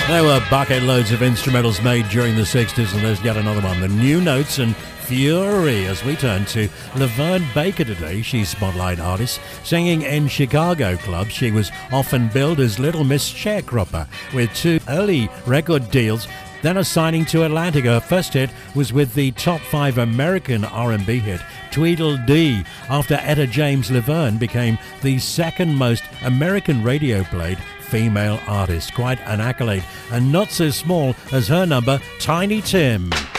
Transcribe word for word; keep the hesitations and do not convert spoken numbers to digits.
There were bucket loads of instrumentals made during the sixties, and there's yet another one. The New Notes and Fury, as we turn to Laverne Baker today. She's Spotlight artist. Singing in Chicago clubs, she was often billed as Little Miss Sharecropper, with two early record deals, then a signing to Atlantic. Her first hit was with the top five American R and B hit, Tweedledee, after Etta James Laverne became the second most American radio played female artist. Quite an accolade, and not so small as her number, Tiny Tim.